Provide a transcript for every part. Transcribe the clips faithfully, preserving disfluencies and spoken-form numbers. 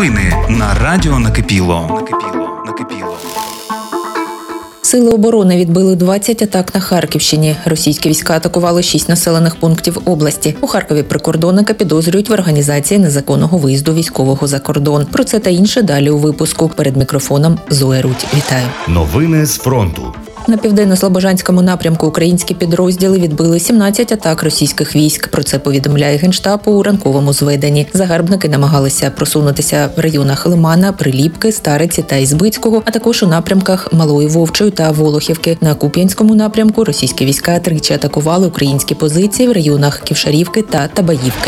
Новини на Радіо Накипіло. Накипіло. Накипіло. Сили оборони відбили двадцять атак на Харківщині. Російські війська атакували шість населених пунктів області. У Харкові прикордонника підозрюють в організації незаконного виїзду військового за кордон. Про це та інше далі у випуску. Перед мікрофоном Зоя Рудь. Вітаю. Новини з фронту. На південно-слобожанському напрямку українські підрозділи відбили сімнадцять атак російських військ. Про це повідомляє Генштаб у ранковому зведенні. Загарбники намагалися просунутися в районах Лимана, Приліпки, Стариці та Ізбицького, а також у напрямках Малої Вовчої та Волохівки. На Куп'янському напрямку російські війська тричі атакували українські позиції в районах Ківшарівки та Табаївки.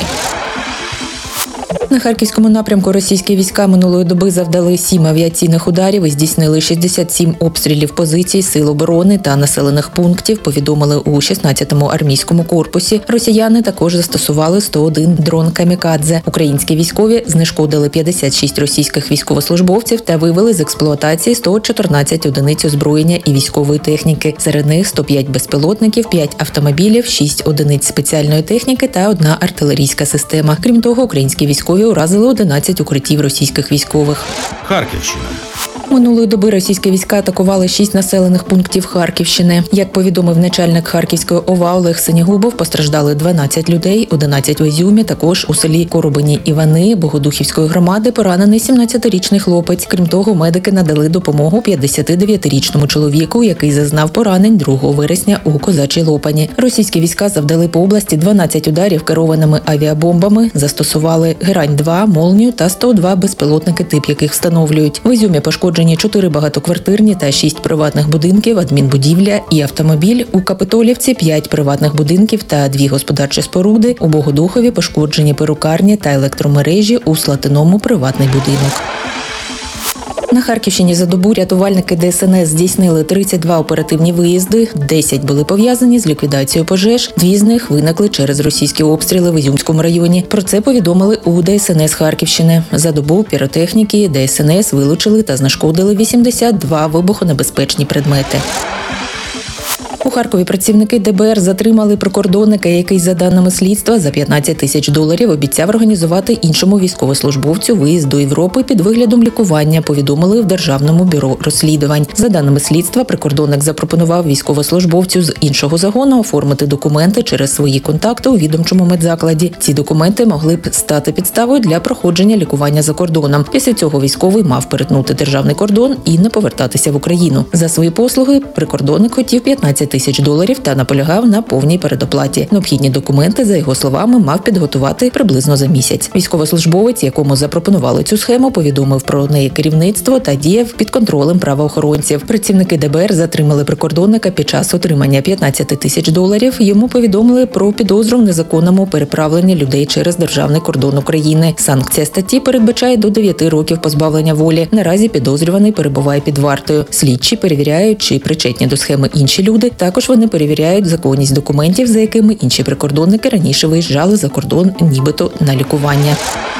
На Харківському напрямку російські війська минулої доби завдали сім авіаційних ударів і здійснили шістдесят сім обстрілів позицій сил оборони та населених пунктів, повідомили у шістнадцятому армійському корпусі. Росіяни також застосували сто один дрон «Камікадзе». Українські військові знешкодили п'ятдесят шість російських військовослужбовців та вивели з експлуатації сто чотирнадцять одиниць озброєння і військової техніки. Серед них сто п'ять безпілотників, п'ять автомобілів, шість одиниць спеціальної техніки та одна артилерійська система. Крім того, українські військові уразили одинадцять укриттів російських військових. Харківщина. Минулої доби російські війська атакували шість населених пунктів Харківщини. Як повідомив начальник Харківської ОВА Олег Синігубов, постраждали дванадцять людей, одинадцять в Ізюмі, також у селі Коробині Івани Богодухівської громади поранений сімнадцятирічний хлопець. Крім того, медики надали допомогу п'ятдесятидев'ятирічному чоловіку, який зазнав поранень другого вересня у Козачій Лопані. Російські війська завдали по області дванадцять ударів керованими авіабомбами, застосували Герань два, Молнію та сто два безпілотники, тип яких встановлюють. В Ізюмі пошкоджені чотири багатоквартирні та шість приватних будинків, адмінбудівля і автомобіль. У Капитолівці п'ять приватних будинків та дві господарчі споруди. У Богодухові пошкоджені перукарні та електромережі, у Слатиному приватний будинок. На Харківщині за добу рятувальники Де Ес Ен Ес здійснили тридцять два оперативні виїзди, десять були пов'язані з ліквідацією пожеж, дві з них виникли через російські обстріли в Ізюмському районі. Про це повідомили у Де Ес Ен Ес Харківщини. За добу піротехніки Де Ес Ен Ес вилучили та знешкодили вісімдесят два вибухонебезпечні предмети. У Харкові працівники Де Бе Ер затримали прикордонника, який, за даними слідства, за п'ятнадцять тисяч доларів обіцяв організувати іншому військовослужбовцю виїзд до Європи під виглядом лікування, повідомили в Державному бюро розслідувань. За даними слідства, прикордонник запропонував військовослужбовцю з іншого загону оформити документи через свої контакти у відомчому медзакладі. Ці документи могли б стати підставою для проходження лікування за кордоном. Після цього військовий мав перетнути державний кордон і не повертатися в Україну. За свої послуги прикордонник хотів п'ятнадцять тисяч доларів та наполягав на повній передоплаті. Необхідні документи, за його словами, мав підготувати приблизно за місяць. Військовослужбовець, якому запропонували цю схему, повідомив про неї керівництво та діяв під контролем правоохоронців. Працівники Де Бе Ер затримали прикордонника під час отримання п'ятнадцять тисяч доларів. Йому повідомили про підозру в незаконному переправленні людей через державний кордон України. Санкція статті передбачає до дев'яти років позбавлення волі. Наразі підозрюваний перебуває під вартою. Слідчі перевіряють, чи причетні до схеми інші люди. Також вони перевіряють законність документів, за якими інші прикордонники раніше виїжджали за кордон нібито на лікування.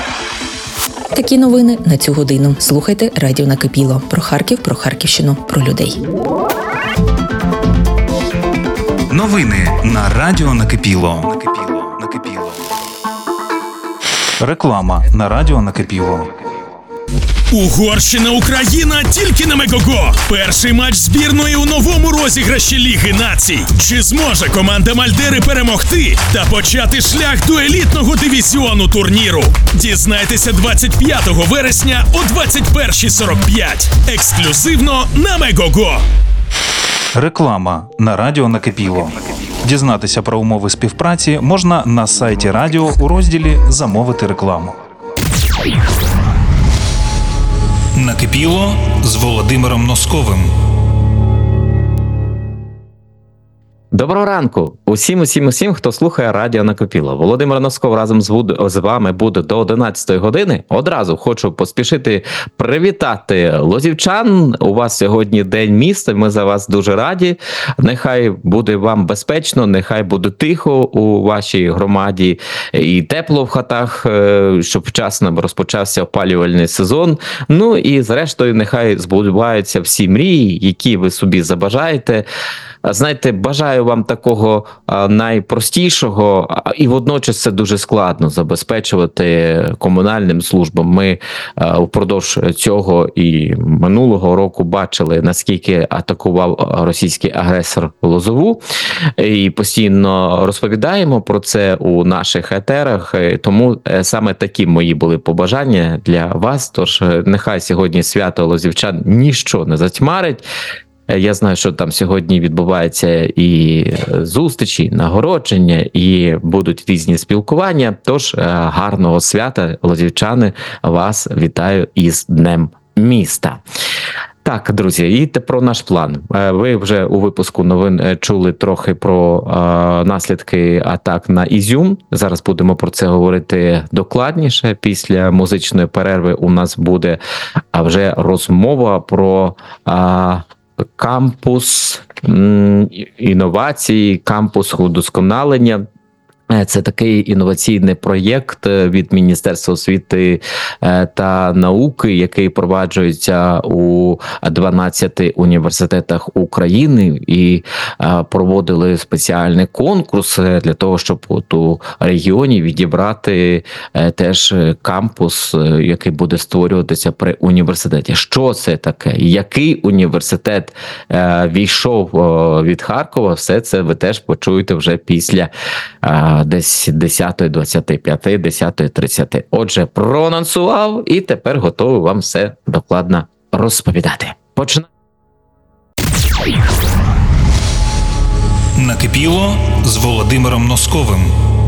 Такі новини на цю годину. Слухайте Радіо Накипіло. Про Харків, про Харківщину, про людей. Новини на Радіо Накипіло. Накипіло. Накипіло. Реклама на Радіо Накипіло. Угорщина, Україна тільки на Мегого. Перший матч збірної у новому розіграші Ліги націй. Чи зможе команда Мальдери перемогти та почати шлях до елітного дивізіону турніру? Дізнайтеся двадцять п'ятого вересня о двадцять перша сорок п'ять. Ексклюзивно на Мегого. Реклама на Радіо Накипіло. Дізнатися про умови співпраці можна на сайті радіо у розділі «Замовити рекламу». Накипіло з Володимиром Носковим. Доброго ранку усім, усім, усім, хто слухає Радіо Накипіло. Володимир Носков разом з, буд... з вами буде до одинадцятої години. Одразу хочу поспішити привітати лозівчан. У вас сьогодні День міста, ми за вас дуже раді. Нехай буде вам безпечно, нехай буде тихо у вашій громаді і тепло в хатах, щоб вчасно розпочався опалювальний сезон. Ну і зрештою, нехай збуваються всі мрії, які ви собі забажаєте. знаєте, бажаю вам такого найпростішого, і водночас це дуже складно забезпечувати комунальним службам. Ми впродовж цього і минулого року бачили, наскільки атакував російський агресор Лозову, і постійно розповідаємо про це у наших етерах, тому саме такі мої були побажання для вас, тож нехай сьогодні свято лозівчан ніщо не затьмарить. Я знаю, що там сьогодні відбуваються і зустрічі, і нагородження, і будуть різні спілкування. Тож гарного свята, лозівчани, вас вітаю із Днем міста. Так, друзі, і про наш план. Ви вже у випуску новин чули трохи про е, наслідки атак на Ізюм. Зараз будемо про це говорити докладніше. Після музичної перерви у нас буде а вже розмова про е, кампус м, інновацій, кампус удосконалення. Це такий інноваційний проєкт від Міністерства освіти та науки, який впроваджується у дванадцяти університетах України, і проводили спеціальний конкурс для того, щоб от у регіоні відібрати теж кампус, який буде створюватися при університеті. Що це таке? Який університет війшов від Харкова? Все це ви теж почуєте вже після десь десята двадцять п'ять, десята тридцять. Отже, проанонсував і тепер готовий вам все докладно розповідати. Починаємо. Накипіло з Володимиром Носковим.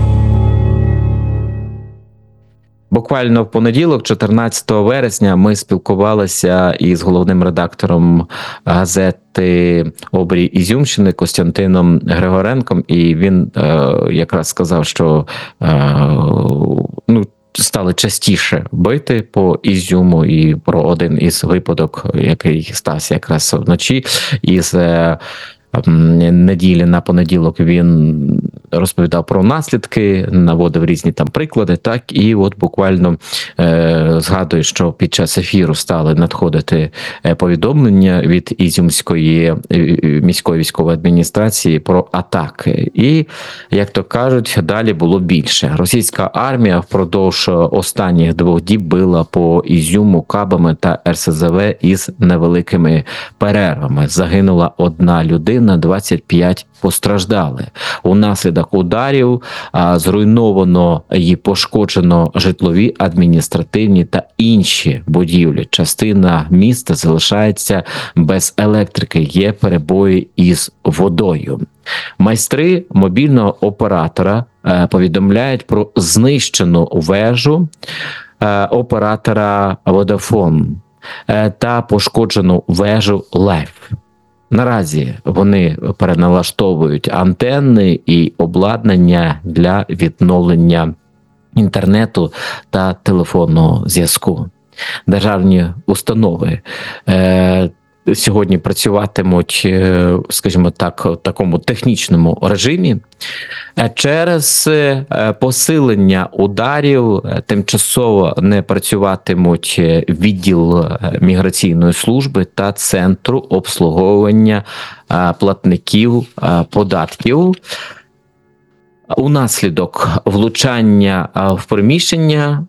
Буквально в понеділок, чотирнадцятого вересня, ми спілкувалися із головним редактором газети «Обрій Ізюмщини» Костянтином Григоренком, і він е, якраз сказав, що е, ну, стали частіше бити по Ізюму, і про один із випадок, який стався якраз вночі, із е, неділі на понеділок він розповідав про наслідки, наводив різні там приклади, так, і от буквально е, згадую, що під час ефіру стали надходити повідомлення від Ізюмської міської військової адміністрації про атаки. І, як то кажуть, далі було більше. Російська армія впродовж останніх двох діб била по Ізюму кабами та ер ес зе ве із невеликими перервами. Загинула одна людина, двадцять п'ять постраждали. Унаслідок ударів а, зруйновано і пошкоджено житлові, адміністративні та інші будівлі. Частина міста залишається без електрики, є перебої із водою. Майстри мобільного оператора а, повідомляють про знищену вежу а, оператора Vodafone а, та пошкоджену вежу Life. Наразі вони переналаштовують антенни і обладнання для відновлення інтернету та телефонного зв'язку. Державні установи е, сьогодні працюватимуть, е, скажімо так, в такому технічному режимі. Через посилення ударів тимчасово не працюватимуть відділ міграційної служби та центру обслуговування платників податків. Унаслідок влучання в приміщення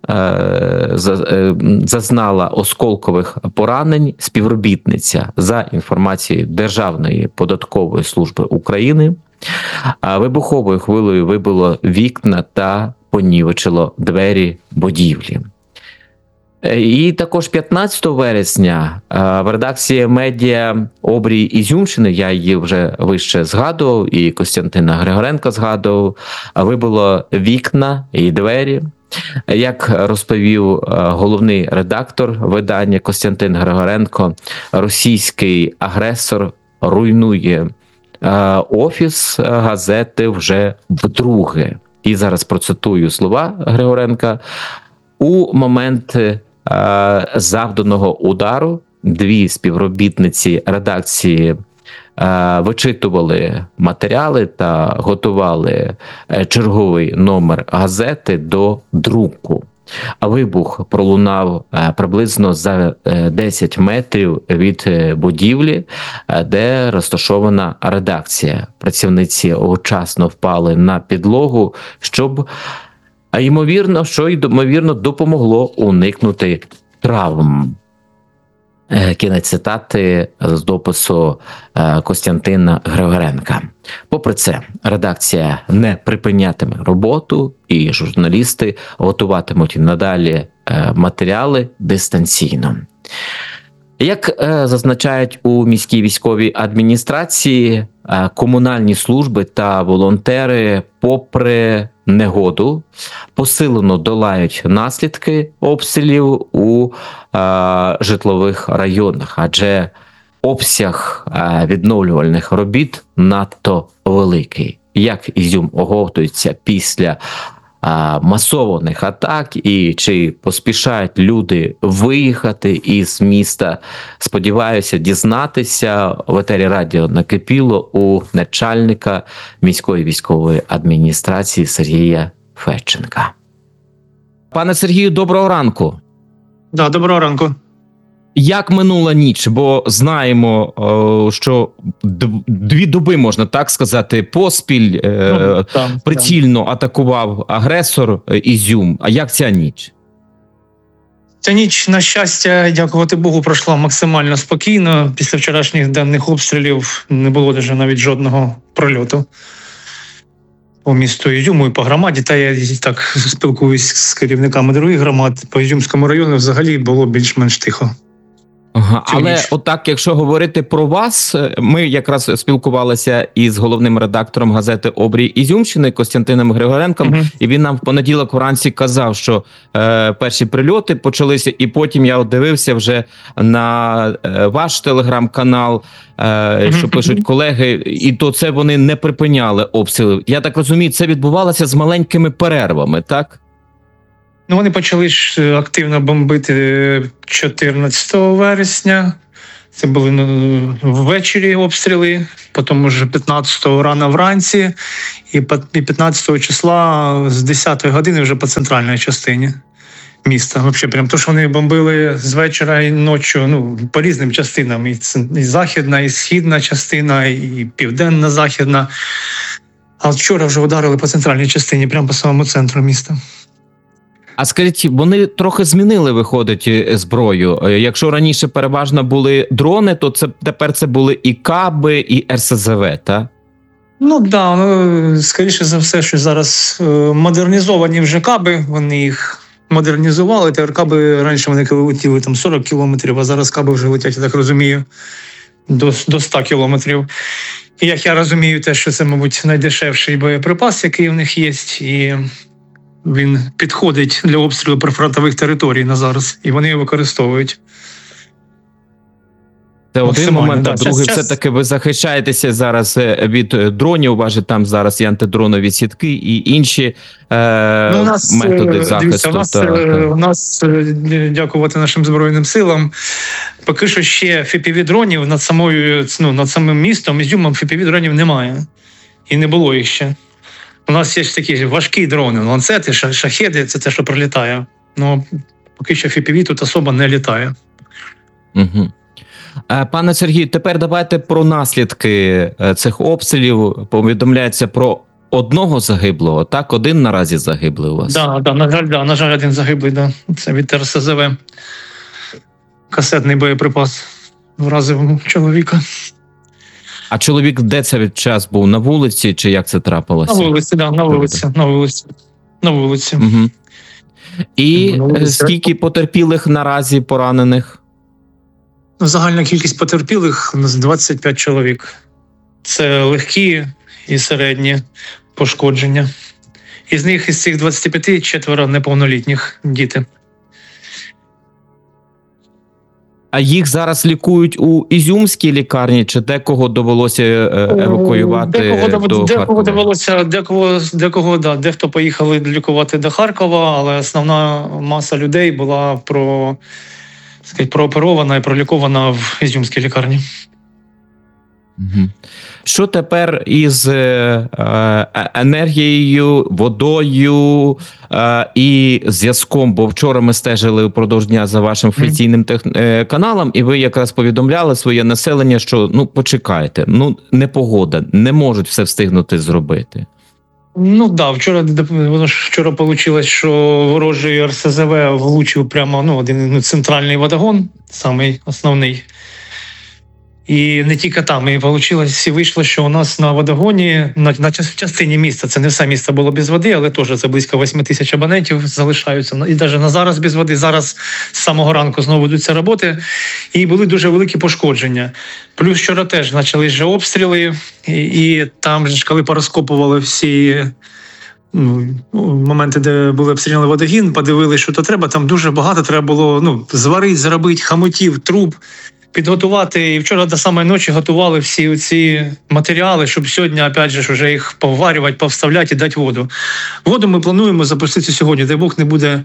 зазнала осколкових поранень співробітниця, за інформацією Державної податкової служби України. Вибуховою хвилею вибило вікна та понівечило двері будівлі. І також п'ятнадцятого вересня в редакції медіа «Обрій Ізюмщини», я її вже вище згадував, і Костянтина Григоренка згадував, вибило вікна і двері. Як розповів головний редактор видання Костянтин Григоренко, російський агресор руйнує офіс газети вже вдруге. І зараз процитую слова Григоренка. У момент е, завданого удару дві співробітниці редакції е, вичитували матеріали та готували черговий номер газети до друку. а вибух пролунав е, приблизно за е, десять метрів від е, будівлі, е, де розташована редакція. Працівниці вчасно впали на підлогу, щоб, а ймовірно, що ймовірно допомогло уникнути травм. Е, Кінець цитати з допису е, Костянтина Григоренка. Попри це, редакція не припинятиме роботу, і журналісти готуватимуть надалі е, матеріали дистанційно. Як е, зазначають у міській військовій адміністрації, е, комунальні служби та волонтери, попри негоду, посилено долають наслідки обстрілів у е, житлових районах, адже обсяг е, відновлювальних робіт надто великий. Як Ізюм оговтується після е, масованих атак, і чи поспішають люди виїхати із міста, сподіваюся дізнатися в етері радіо накипіло у начальника міської військової адміністрації Сергія Федченка. Пане Сергію, доброго ранку. Да, доброго ранку. Як минула ніч? Бо знаємо, о, що д- дві доби, можна так сказати, поспіль е- Ну, там, прицільно атакував агресор е, Ізюм. А як ця ніч? Ця ніч, на щастя, дякувати Богу, пройшла максимально спокійно. Після вчорашніх денних обстрілів не було даже навіть жодного прольоту по місту Ізюму і по громаді. Та я так спілкуюсь з керівниками других громад. По Ізюмському району взагалі було більш-менш тихо. Ага, Цю але ніч. отак, якщо говорити про вас, ми якраз спілкувалися із головним редактором газети «Обрій Ізюмщини» Костянтином Григоренком, Мгм. і він нам в понеділок вранці казав, що е, перші прильоти почалися, і потім я от дивився вже на е, ваш телеграм-канал, е, що Мгм. пишуть колеги, і то це вони не припиняли обстріли. Я так розумію, це відбувалося з маленькими перервами, так? Ну, вони почали ж активно бомбити чотирнадцятого вересня. Це були ну, ввечері обстріли, потім уже п'ятнадцятого рано вранці, і пе- і п'ятнадцятого числа з десятої години вже по центральній частині міста. Взагалі, прям то, що вони бомбили з вечора і ночі, ну, по різним частинам. І, ц- і західна, і східна частина, і південна західна. А вчора вже ударили по центральній частині, прямо по самому центру міста. А скажіть, вони трохи змінили, виходить, зброю. Е, Якщо раніше переважно були дрони, то це тепер це були і каби, і ер ес зе ве, так? Ну так, да, ну, скоріше за все, що зараз е, модернізовані вже каби, вони їх модернізували. Тепер каби раніше вони летіли там сорок кілометрів, а зараз каби вже летять, я так розумію, до, до ста кілометрів. І як я розумію, те, що це, мабуть, найдешевший боєприпас, який в них є, і він підходить для обстрілу прифронтових територій на зараз, і вони його використовують. Це один Максимально, момент, а да. другий, Щас- все-таки ви захищаєтеся зараз е, від е, дронів, у вас же там зараз і антидронові сітки, і інші е, Ну, у нас, методи е, захисту. дивіться, у нас, так, е, так. у нас, е, дякувати нашим Збройним силам, поки що ще еф пі ві-дронів над самою, ну, над самим містом, Ізюмом еф пі ві-дронів немає. І не було їх ще. У нас є такі важкі дрони, ланцети, ша- шахеди, це те, що прилітає. Ну, поки що еф пі ві тут особо не літає. Угу. Пане Сергію, тепер давайте про наслідки е, цих обстрілів. Повідомляється про одного загиблого, так? Один наразі загиблий у вас. Да, да, на жаль, да, на жаль, один загиблий, да. Це від ер ес зе ве. Касетний боєприпас вразив чоловіка. А чоловік де цей час був? На вулиці чи як це трапилося? На вулиці, да, на вулиці, на вулиці. На вулиці. Угу. І На е, вулиці. скільки потерпілих наразі поранених? Загальна кількість потерпілих у нас двадцять п'ять чоловік. Це легкі і середні пошкодження. Із них, із цих двадцяти п'яти, четверо неповнолітніх діти. А їх зараз лікують у Ізюмській лікарні, чи декого довелося е, евакуювати Декого, дов- до декого Харкова? довелося, декого, декого, да, дехто поїхали лікувати до Харкова, але основна маса людей була про, сказати, прооперована і пролікована в Ізюмській лікарні. Угу. Що тепер із е, е, енергією, водою е, і зв'язком? Бо вчора ми стежили упродовж дня за вашим офіційним тех, е, каналом, і ви якраз повідомляли своє населення, що ну почекайте, ну непогода, не можуть все встигнути зробити. Ну да, вчора воно ж вчора вийшло, що ворожий Р С З В влучив прямо ну, один ну, центральний водогон, самий основний. І не тільки там. І вийшло, і вийшло, що у нас на водогоні, на, на частині міста, це не все місто було без води, але теж це близько восьми тисяч абонентів залишаються. І навіть на зараз без води. Зараз з самого ранку знову ведуться роботи. І були дуже великі пошкодження. Плюс вчора теж почали вже обстріли. І, і там ж, коли порозкопували всі ну, моменти, де були обстріляні водогін, подивилися, що то треба. Там дуже багато треба було ну, зварити, зробити хомутів, труб. Підготувати, і вчора до самої ночі готували всі ці матеріали, щоб сьогодні, опять же, вже їх поварювати, повставляти і дати воду. Воду ми плануємо запустити сьогодні. Дай Бог не буде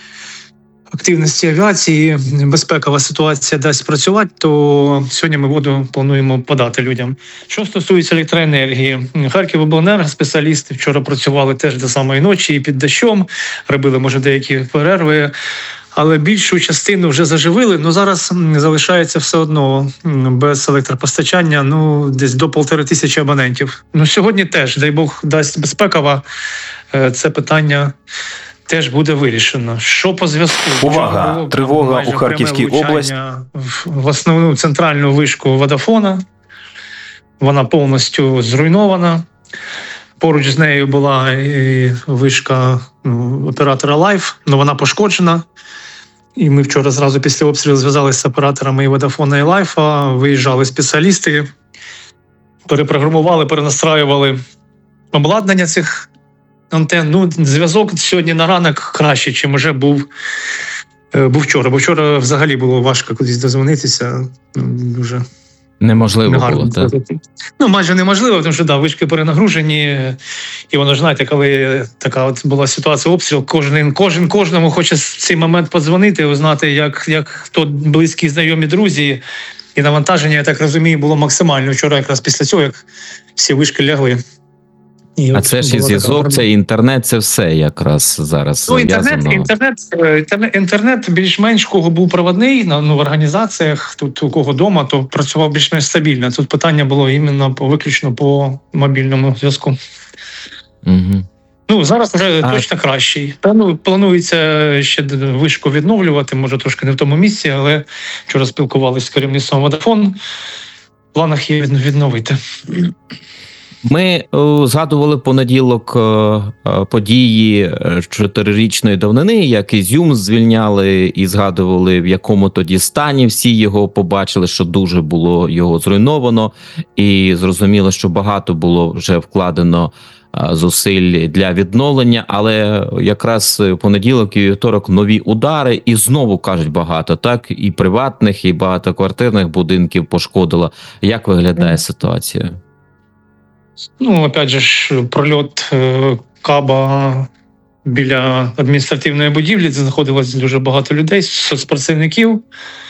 активності авіації, безпекова ситуація дасть працювати, то сьогодні ми воду плануємо подати людям. Що стосується електроенергії, Харківобленерго спеціалісти вчора працювали теж до самої ночі і під дощом, робили, може, деякі перерви, але більшу частину вже заживили, але зараз залишається все одно без електропостачання, ну, десь до полтори тисячі абонентів. Ну, сьогодні теж, дай Бог, дасть безпекова, це питання теж буде вирішено. Що по зв'язку? Увага! Було, Тривога майже у Харківській пряме області. влучання в основну центральну вишку Водафона. Вона повністю зруйнована. Поруч з нею була і вишка ну, оператора Life, але вона пошкоджена. І ми вчора зразу після обстрілу зв'язалися з операторами і Водафона, і Лайфа, виїжджали спеціалісти, перепрограмували, перенастраювали обладнання цих антенн. Ну, зв'язок сьогодні на ранок краще, ніж вже був, був вчора. Бо вчора взагалі було важко кудись дозвонитися. Дуже Неможливо негарно було, так? Ну, майже неможливо, тому що да, вишки перенагружені. І воно ж, знаєте, коли така от була ситуація обстріл, кожен, кожен кожному хоче в цей момент подзвонити, узнати, як, як хто близькі, знайомі, друзі. І навантаження, я так розумію, було максимально. Вчора якраз після цього, як всі вишки лягли. І а це ж і зв'язок, це інтернет, це все якраз зараз. Ну, інтернет, інтернет, інтернет, інтернет більш-менш, кого був проводний, ну, в організаціях, тут у кого вдома, то працював більш-менш стабільно. Тут питання було іменно по, виключно по мобільному зв'язку. Угу. Ну, зараз вже а... точно кращий. Та, ну, планується ще вишку відновлювати, може трошки не в тому місці, але вчора спілкувалися з керівництвом Vodafone. В планах є відновити. Ми о, згадували понеділок о, о, події чотирирічної давнини, як Ізюм звільняли, і згадували, в якому тоді стані всі його побачили, що дуже було його зруйновано, і зрозуміло, що багато було вже вкладено а, зусиль для відновлення, але якраз в понеділок і вівторок нові удари, і знову, кажуть, багато, так, і приватних, і багатоквартирних будинків пошкодило. Як виглядає ситуація? Ну, опять же ж, прольот е, каба біля адміністративної будівлі, де знаходилось дуже багато людей, соцпрацівників.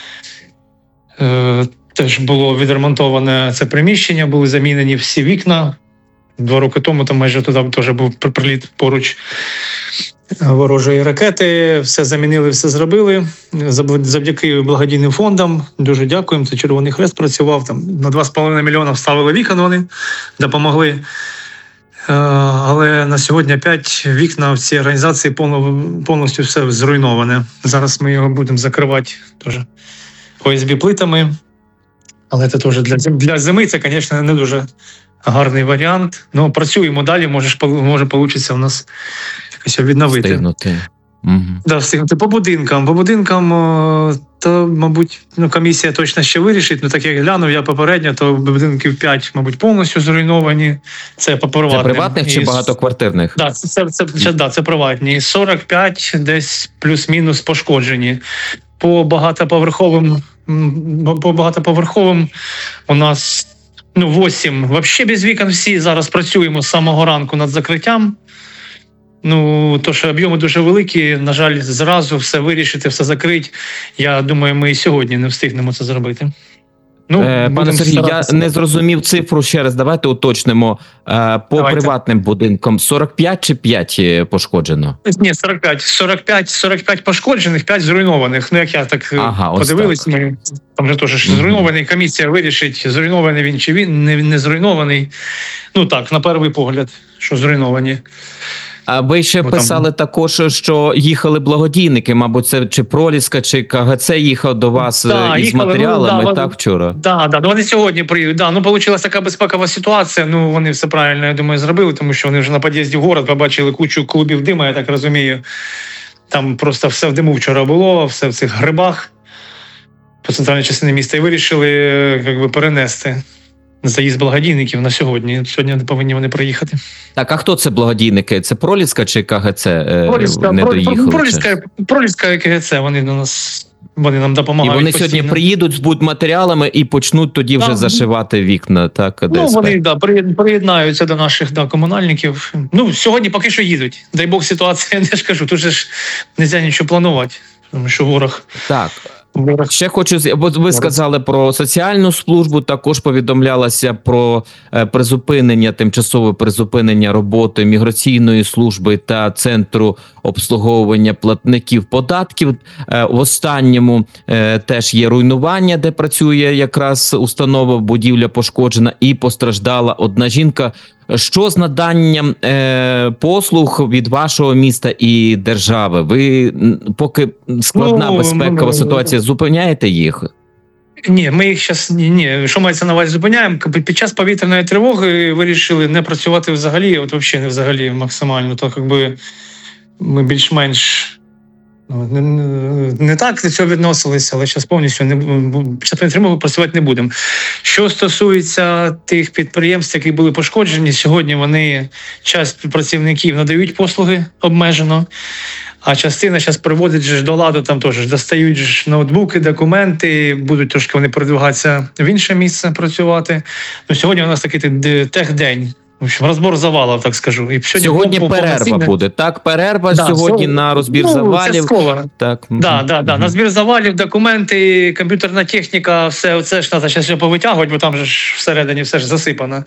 Е, теж було відремонтоване це приміщення, були замінені всі вікна. Два роки тому там майже туди теж був приліт поруч ворожої ракети. Все замінили, все зробили. Завдяки благодійним фондам. Дуже дякуємо. Це Червоний Хрест працював. Там на два з половиною мільйона вставили вікон вони, допомогли. Але на сьогодні опять вікна в цій організації повністю все зруйноване. Зараз ми його будемо закривати теж О Ес Бі плитами. Але це теж для зими, для зими це, звісно, не дуже гарний варіант. Ну, працюємо далі, може, може вийде у нас якось відновити. Встигнути. Угу. Да, встигнути. По будинкам. По будинкам, то, мабуть, ну, комісія точно ще вирішить. Ну, так як глянув я попередньо, то будинків п'ять, мабуть, повністю зруйновані. Це по приватним. Це приватних чи І... багатоквартирних? Да, це, це, це, це, да, це приватні. сорок п'ять десь плюс-мінус пошкоджені. По багатоповерховим, по багатоповерховим у нас ну, вісім. Взагалі без вікон всі. Зараз працюємо з самого ранку над закриттям. Ну, то, що об'єми дуже великі, на жаль, зразу все вирішити, все закрити. Я думаю, ми і сьогодні не встигнемо це зробити. Ну, Е, Пане будемо Сергій, я старатися. не зрозумів цифру, ще раз давайте уточнимо. Е, По Давайте. приватним будинкам сорок п'ять чи п'ять пошкоджено? Ні, сорок п'ять. сорок п'ять, сорок п'ять пошкоджених, п'ять зруйнованих. Ну, як я так Ага, ось подивились, ми там же теж ж Мгм. зруйнований. Комісія вирішить, зруйнований він чи він не, не зруйнований. Ну так, на перший погляд, що зруйновані. А ви ще Бо там- писали також, що їхали благодійники, мабуть, це чи Проліска, чи КГЦ їхав до вас Да, е, із їхали, ну, матеріалами, да, так, вчора? Да, да, ну вони сьогодні приїдуть. Да, ну вийшла така безпекова ситуація. Ну вони все правильно, я думаю, зробили, тому що вони вже на під'їзді в город побачили кучу клубів дима, я так розумію. Там просто все в диму вчора було, все в цих грибах по центральній частині міста і вирішили е, як би, перенести заїзд благодійників на сьогодні. Сьогодні не повинні вони приїхати. Так, а хто це благодійники? Це Проліска чи КГЦ е, Проліска, не Про- доїхали? Проліска, Проліска і КГЦ, вони до нас вони нам І допомагають. вони сьогодні постійно. приїдуть з будматеріалами і почнуть тоді вже Да. зашивати вікна, так, Ну, ДСП. вони да, приєд- приєднаються до наших да, комунальників. Ну, сьогодні поки що їдуть. Дай Бог ситуація, я ж кажу, тут же ж не можна нічого планувати, тому що ворог. Так. ворог. Ще хочу з- бо ви сказали про соціальну службу. Також повідомлялося про е, призупинення, тимчасове призупинення роботи міграційної служби та центру обслуговування платників податків. Е, В останньому е, теж є руйнування, де працює якраз установа, будівля пошкоджена і постраждала одна жінка. Що з наданням е, послуг від вашого міста і держави? Ви м, поки складна Ну, безпекова ну, ситуація, зупиняєте їх? Ні, ми їх зараз ні, ні. Що мається на увазі, зупиняємо. Під час повітряної тривоги вирішили не працювати взагалі, от взагалі не взагалі максимально. То якби ми більш-менш ну, не, не, не так до цього відносилися, але зараз повністю не бу- під час повітряної тривоги працювати не будемо. Що стосується тих підприємств, які були пошкоджені, сьогодні вони часть працівників надають послуги обмежено. А частина зараз приводить же ж до ладу, там теж достають ж ноутбуки, документи, будуть трошки вони передвигатися в інше місце працювати. Ну, сьогодні у нас такий те- техдень. В общем, розбор завалів, так скажу. І сьогодні, Сьогодні по- по- перерва повноцінне- буде, так? Перерва Да, сьогодні все- на розбір ну, завалів. частково. Так, Да, мгм. да, да. Мгм. На збір завалів, документи, комп'ютерна техніка, все це ж треба зараз повитягувати, бо там же ж всередині все ж засипано.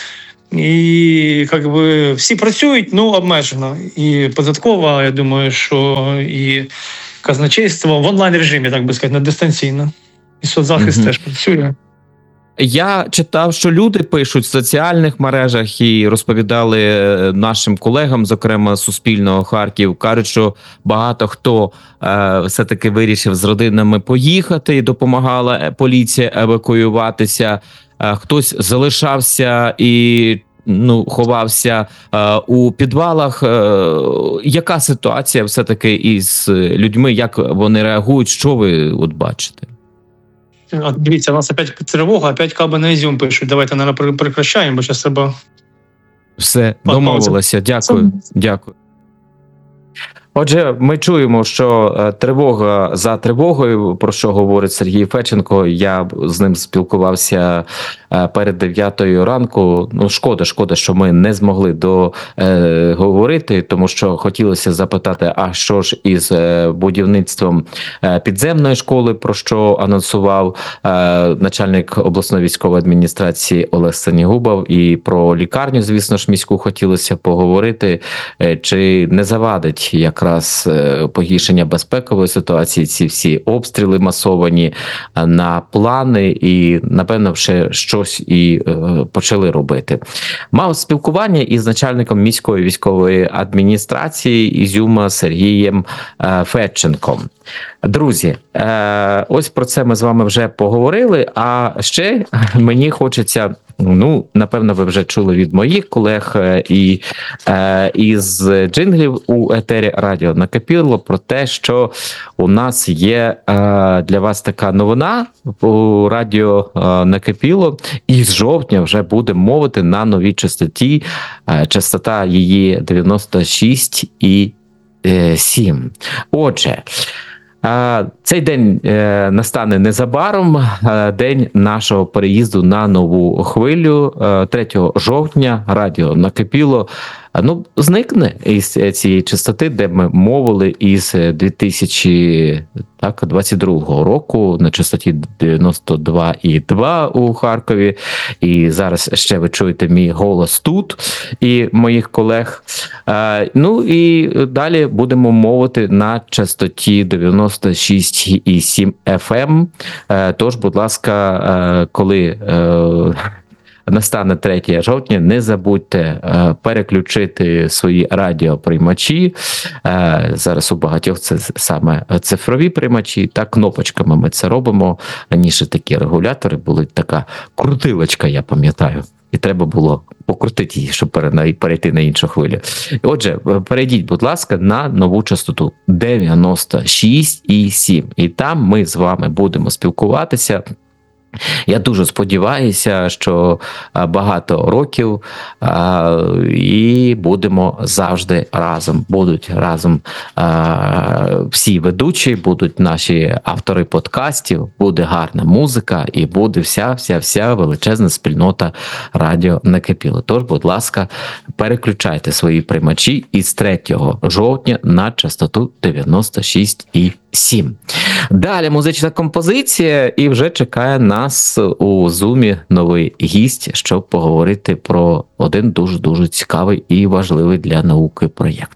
І як би всі працюють, ну обмежено. І податкова, я думаю, що і казначейство в онлайн режимі, так би сказати, не дистанційно. І соцзахист Мгм. теж працює. Я читав, що люди пишуть в соціальних мережах і розповідали е, нашим колегам, зокрема з Суспільного Харків, кажуть, що багато хто е, все-таки вирішив з родинами поїхати і допомагала е, поліція евакуюватися. Е, хтось залишався і ну, ховався е, у підвалах. Е, яка ситуація все-таки із людьми? Як вони реагують? Що ви от бачите? От дивіться, у нас опять тривога, опять каби на Ізюм пишуть. Давайте, наверное, прекращаємо, бо зараз треба. Все, Пан домовилося. Дякую. Дякую. Отже, ми чуємо, що е, тривога за тривогою, про що говорить Сергій Федченко. Я з ним спілкувався е, перед дев'ятою ранку. Ну, шкода, шкода, що ми не змогли договорити, тому що хотілося запитати, а що ж із е, будівництвом е, підземної школи, про що анонсував е, начальник обласної військової адміністрації Олег Сенігубов, і про лікарню, звісно ж, міську хотілося поговорити, е, чи не завадить якраз е, погіршення безпекової ситуації, ці всі обстріли масовані е, на плани, і напевно ще щось і е, почали робити. Мав спілкування із начальником міської військової адміністрації Ізюма Сергієм е, Федченком. Друзі, е, ось про це ми з вами вже поговорили, а ще мені хочеться, ну, напевно, ви вже чули від моїх колег е, і е, із джинглів у етері радіо накипіло про те, що у нас є е, для вас така новина у радіо е, накипіло, і з жовтня вже будемо мовити на новій частоті, е, частота її дев'яносто шість і сім. Отже, цей день настане незабаром, день нашого переїзду на нову хвилю. третього жовтня радіо накипіло ну, зникне із цієї частоти, де ми мовили із дві тисячі двадцять другого року на частоті дев'яносто два і два у Харкові. І зараз ще ви чуєте мій голос тут і моїх колег. Ну і далі будемо мовити на частоті дев'яносто шість і сім еф ем. Тож, будь ласка, коли настане третє жовтня, не забудьте е, переключити свої радіоприймачі. Е, зараз у багатьох це саме цифрові приймачі, та кнопочками ми це робимо. Раніше такі регулятори були, така крутилочка, я пам'ятаю. І треба було покрутити її, щоб перейти на іншу хвилю. Отже, перейдіть, будь ласка, на нову частоту дев'яносто шість і сім. І там ми з вами будемо спілкуватися. Я дуже сподіваюся, що багато років а, і будемо завжди разом. Будуть разом а, всі ведучі, будуть наші автори подкастів, буде гарна музика і буде вся-вся-вся величезна спільнота радіо накипіло. Тож, будь ласка, переключайте свої приймачі із третього жовтня на частоту дев'яносто шість і сім. Далі музична композиція, і вже чекає нас у Зумі новий гість, щоб поговорити про один дуже-дуже цікавий і важливий для науки проєкт.